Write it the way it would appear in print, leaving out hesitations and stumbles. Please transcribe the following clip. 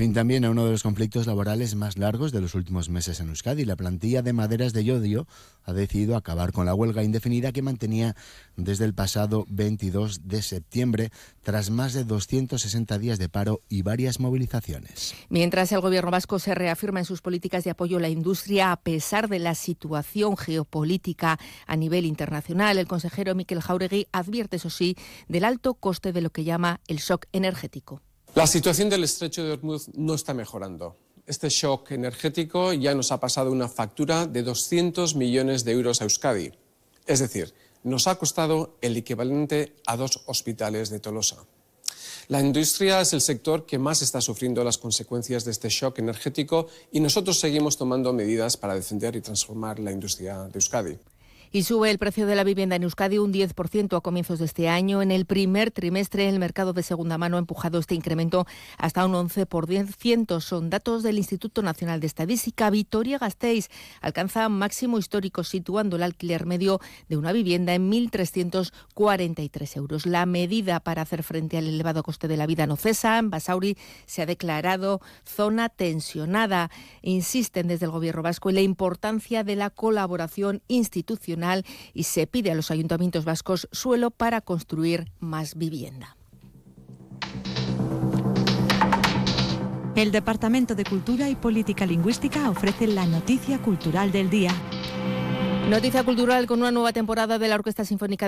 Fin también a uno de los conflictos laborales más largos de los últimos meses en Euskadi. La plantilla de maderas de Llodio ha decidido acabar con la huelga indefinida que mantenía desde el pasado 22 de septiembre, tras más de 260 días de paro y varias movilizaciones. Mientras el Gobierno vasco se reafirma en sus políticas de apoyo a la industria a pesar de la situación geopolítica a nivel internacional, el consejero Mikel Jáuregui advierte, eso sí, del alto coste de lo que llama el shock energético. La situación del estrecho de Hormuz no está mejorando. Este shock energético ya nos ha pasado una factura de 200 millones de euros a Euskadi. Es decir, nos ha costado el equivalente a 2 hospitales de Tolosa. La industria es el sector que más está sufriendo las consecuencias de este shock energético y nosotros seguimos tomando medidas para defender y transformar la industria de Euskadi. Y sube el precio de la vivienda en Euskadi un 10% a comienzos de este año. En el primer trimestre, el mercado de segunda mano ha empujado este incremento hasta un 11%. Son datos del Instituto Nacional de Estadística. Vitoria-Gasteiz alcanza máximo histórico, situando el alquiler medio de una vivienda en 1.343 euros. La medida para hacer frente al elevado coste de la vida no cesa. En Basauri se ha declarado zona tensionada. Insisten desde el Gobierno vasco en la importancia de la colaboración institucional y se pide a los ayuntamientos vascos suelo para construir más vivienda. El Departamento de Cultura y Política Lingüística ofrece la noticia cultural del día. Noticia cultural con una nueva temporada de la Orquesta Sinfónica